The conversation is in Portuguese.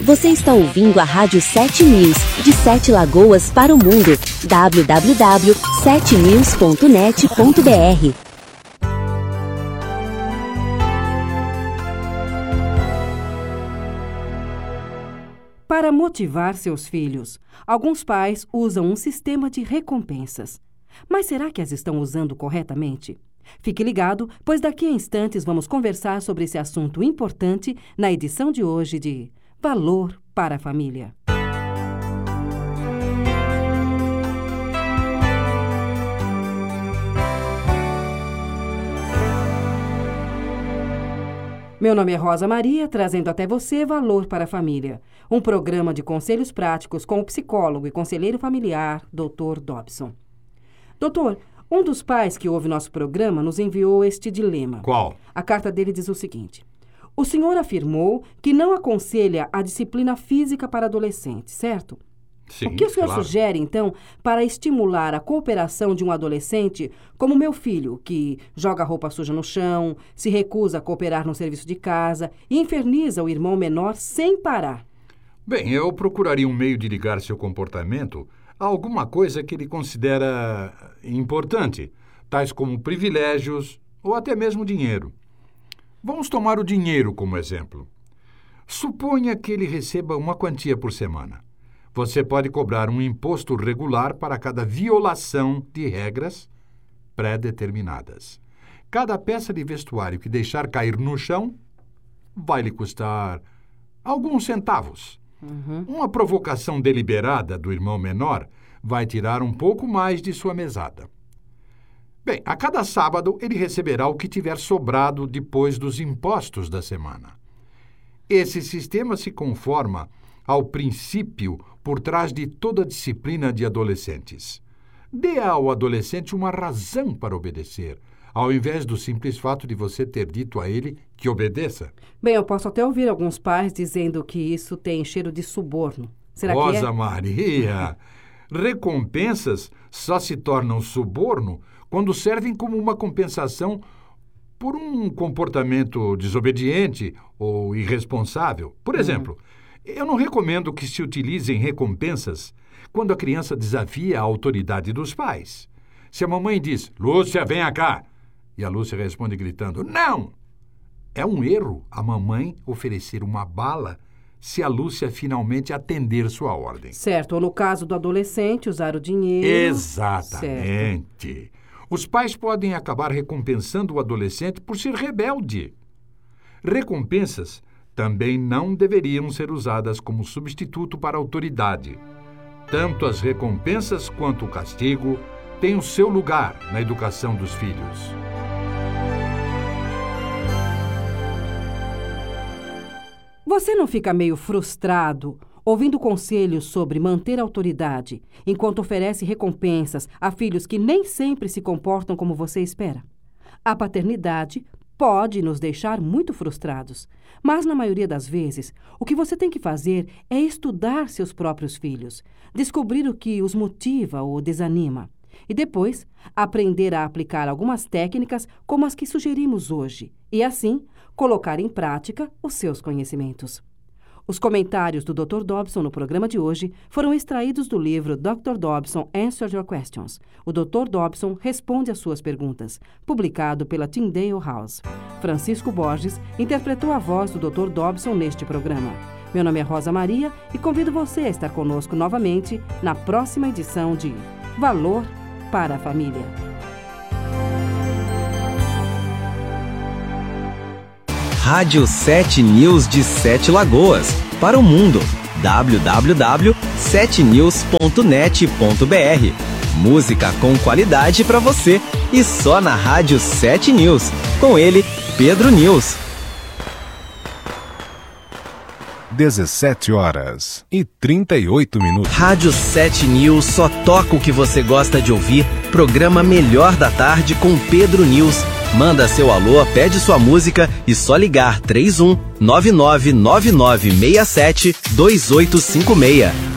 Você está ouvindo a Rádio 7 News, de 7 Lagoas para o mundo. www.7news.net.br. Para motivar seus filhos, alguns pais usam um sistema de recompensas. Mas será que as estão usando corretamente? Fique ligado, pois daqui a instantes vamos conversar sobre esse assunto importante na edição de hoje de Valor para a Família. Meu nome é Rosa Maria, trazendo até você Valor para a Família, um programa de conselhos práticos com o psicólogo e conselheiro familiar, Dr. Dobson. Doutor, um dos pais que ouve nosso programa nos enviou este dilema. Qual? A carta dele diz o seguinte: o senhor afirmou que não aconselha a disciplina física para adolescentes, certo? Sim, o que o senhor claro. sugere, então, para estimular a cooperação de um adolescente como meu filho, que joga roupa suja no chão, se recusa a cooperar no serviço de casa e inferniza o irmão menor sem parar? Bem, eu procuraria um meio de ligar seu comportamento a alguma coisa que ele considera importante, tais como privilégios ou até mesmo dinheiro. Vamos tomar o dinheiro como exemplo. Suponha que ele receba uma quantia por semana. Você pode cobrar um imposto regular para cada violação de regras pré-determinadas. Cada peça de vestuário que deixar cair no chão vai lhe custar alguns centavos. Uma provocação deliberada do irmão menor vai tirar um pouco mais de sua mesada. Bem, a cada sábado ele receberá o que tiver sobrado depois dos impostos da semana. Esse sistema se conforma ao princípio por trás de toda a disciplina de adolescentes. Dê ao adolescente uma razão para obedecer, ao invés do simples fato de você ter dito a ele que obedeça. Bem, eu posso até ouvir alguns pais dizendo que isso tem cheiro de suborno. Será que é? Rosa Maria, recompensas só se tornam suborno quando servem como uma compensação por um comportamento desobediente ou irresponsável. Por exemplo, eu não recomendo que se utilizem recompensas quando a criança desafia a autoridade dos pais. Se a mamãe diz, Lúcia, venha cá, e a Lúcia responde gritando, não! É um erro a mamãe oferecer uma bala se a Lúcia finalmente atender sua ordem. Certo, ou no caso do adolescente, usar o dinheiro. Exatamente. Certo. Os pais podem acabar recompensando o adolescente por ser rebelde. Recompensas também não deveriam ser usadas como substituto para a autoridade. Tanto as recompensas quanto o castigo têm o seu lugar na educação dos filhos. Você não fica meio frustrado ouvindo conselhos sobre manter a autoridade, enquanto oferece recompensas a filhos que nem sempre se comportam como você espera? A paternidade pode nos deixar muito frustrados, mas na maioria das vezes, o que você tem que fazer é estudar seus próprios filhos, descobrir o que os motiva ou desanima, e depois aprender a aplicar algumas técnicas como as que sugerimos hoje, e assim colocar em prática os seus conhecimentos. Os comentários do Dr. Dobson no programa de hoje foram extraídos do livro Dr. Dobson Answers Your Questions. O Dr. Dobson responde às suas perguntas, publicado pela Tyndale House. Francisco Borges interpretou a voz do Dr. Dobson neste programa. Meu nome é Rosa Maria e convido você a estar conosco novamente na próxima edição de Valor para a Família. Rádio 7 News de 7 Lagoas, para o mundo. www.7news.net.br. Música com qualidade para você e só na Rádio 7 News. Com ele, Pedro News. 17h38. Rádio 7 News só toca o que você gosta de ouvir. Programa Melhor da Tarde com Pedro News. Manda seu alô, pede sua música e só ligar 31 999967 2856.